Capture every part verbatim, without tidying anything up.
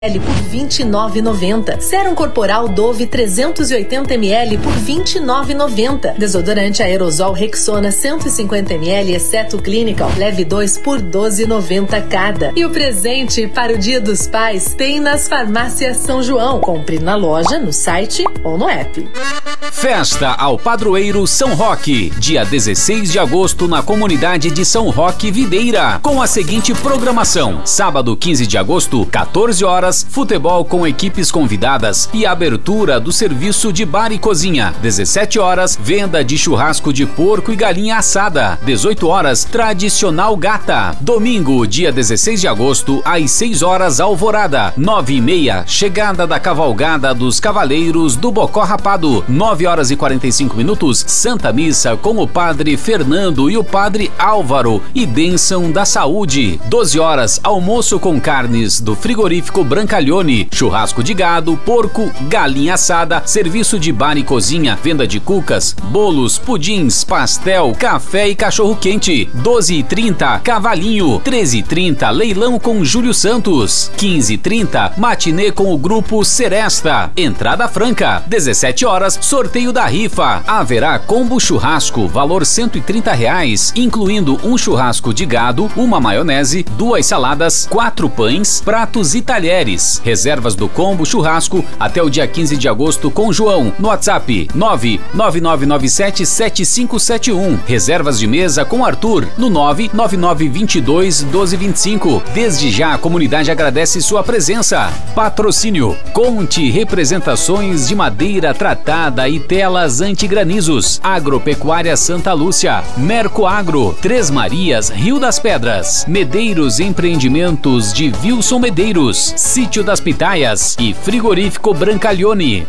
por vinte e nove reais e noventa centavos. Sérum corporal Dove trezentos e oitenta mililitros por vinte e nove reais e noventa centavos. Desodorante aerosol Rexona cento e cinquenta mililitros, exceto Clinical, leve dois por doze reais e noventa centavos cada. E o presente para o Dia dos Pais tem nas farmácias São João. Compre na loja, no site ou no app. Festa ao Padroeiro São Roque, dia dezesseis de agosto na comunidade de São Roque Videira, com a seguinte programação: sábado quinze de agosto, quatorze horas, futebol com equipes convidadas e abertura do serviço de bar e cozinha. dezessete horas, venda de churrasco de porco e galinha assada. dezoito horas, tradicional gata. Domingo, dia dezesseis de agosto, às seis horas, alvorada. nove e meia, chegada da cavalgada dos Cavaleiros do Bocó Rapado. nove horas e quarenta e cinco minutos, Santa Missa com o Padre Fernando e o Padre Álvaro e bênção da saúde. doze horas, almoço com carnes do frigorífico Brancalhone, churrasco de gado, porco, galinha assada, serviço de bar e cozinha, venda de cucas, bolos, pudins, pastel, café e cachorro quente. doze e trinta, cavalinho. treze e trinta, leilão com Júlio Santos. quinze e trinta, matinê com o grupo Seresta. Entrada franca. dezessete horas, sorteio da rifa. Haverá combo churrasco, valor cento e trinta reais, incluindo um churrasco de gado, uma maionese, duas saladas, quatro pães, pratos e talheres. Reservas do combo churrasco até o dia quinze de agosto com João, no WhatsApp nove nove nove nove sete sete cinco sete um. Reservas de mesa com Arthur no nove nove nove dois dois um dois dois cinco. Desde já a comunidade agradece sua presença. Patrocínio: Conte Representações de Madeira Tratada e Telas Antigranizos. Agropecuária Santa Lúcia. Merco Agro. Três Marias, Rio das Pedras. Medeiros Empreendimentos de Wilson Medeiros. Sítio das Pitaias e Frigorífico Brancalhone.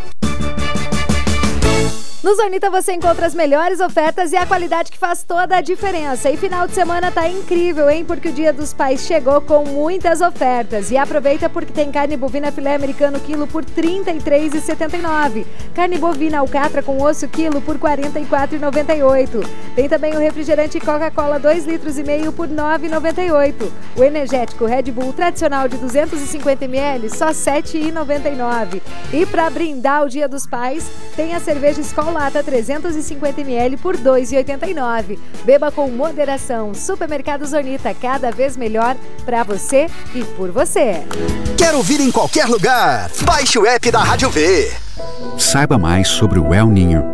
No Zornita você encontra as melhores ofertas e a qualidade que faz toda a diferença. E final de semana tá incrível, hein? Porque o Dia dos Pais chegou com muitas ofertas. E aproveita porque tem carne bovina filé americano quilo por trinta e três reais e setenta e nove centavos. Carne bovina alcatra com osso quilo por quarenta e quatro reais e noventa e oito centavos. Tem também o refrigerante Coca-Cola dois litros e meio por nove reais e noventa e oito centavos. O energético Red Bull tradicional de duzentos e cinquenta mililitros só sete reais e noventa e nove centavos. E para brindar o Dia dos Pais, tem a cerveja Skol Lata trezentos e cinquenta mililitros por dois reais e oitenta e nove centavos. Beba com moderação. Supermercado Zornita, cada vez melhor para você e por você. Quer ouvir em qualquer lugar? Baixe o app da Rádio V. Saiba mais sobre o El Niño.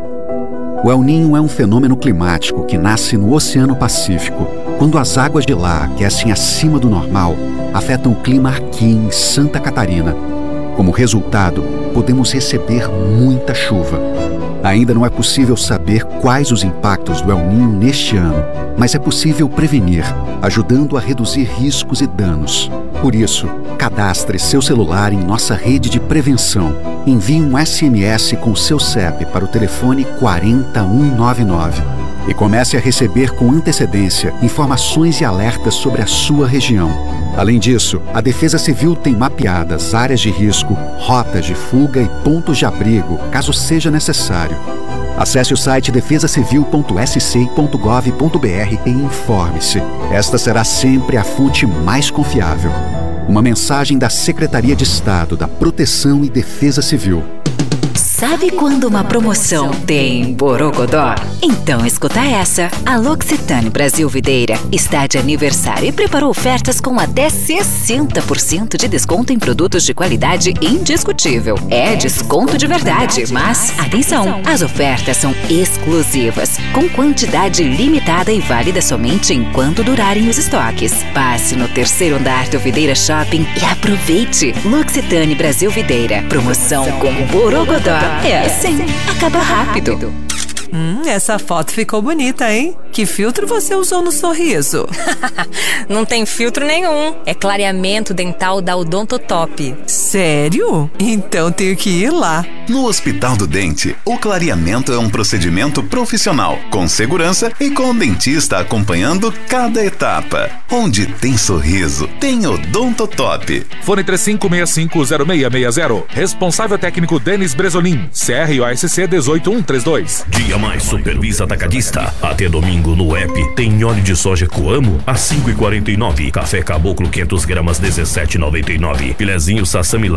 O El Niño é um fenômeno climático que nasce no Oceano Pacífico, quando as águas de lá aquecem acima do normal, afetam o clima aqui em Santa Catarina. Como resultado, podemos receber muita chuva. Ainda não é possível saber quais os impactos do El Niño neste ano, mas é possível prevenir, ajudando a reduzir riscos e danos. Por isso, cadastre seu celular em nossa rede de prevenção. Envie um S M S com seu C E P para o telefone quatro zero um nove nove e comece a receber com antecedência informações e alertas sobre a sua região. Além disso, a Defesa Civil tem mapeadas áreas de risco, rotas de fuga e pontos de abrigo, caso seja necessário. Acesse o site defesa civil ponto s c ponto gov ponto b r e informe-se. Esta será sempre a fonte mais confiável. Uma mensagem da Secretaria de Estado da Proteção e Defesa Civil. Sabe quando uma promoção tem borogodó? Então escuta essa. A L'Occitane Brasil Videira está de aniversário e preparou ofertas com até sessenta por cento de desconto em produtos de qualidade indiscutível. É desconto de verdade, mas atenção, as ofertas são exclusivas, com quantidade limitada e válida somente enquanto durarem os estoques. Passe no terceiro andar do Videira Shopping e aproveite. L'Occitane Brasil Videira. Promoção com borogodó. É assim, acaba rápido. Hum, essa foto ficou bonita, hein? Que filtro você usou no sorriso? Não tem filtro nenhum. É clareamento dental da Odontotop. Sério? Então tenho que ir lá. No Hospital do Dente, o clareamento é um procedimento profissional, com segurança e com o dentista acompanhando cada etapa. Onde tem sorriso, tem Odontotop. Fone três cinco seis cinco zero seis seis zero. Responsável técnico Denis Bresolim. C R O S C um oito um três dois. Dia Mais Supervisa Atacadista. Até domingo domingo no app tem óleo de soja Coamo a cinco e quarenta e nove, café caboclo quinhentas gramas dezessete e noventa e nove, filezinho Sassami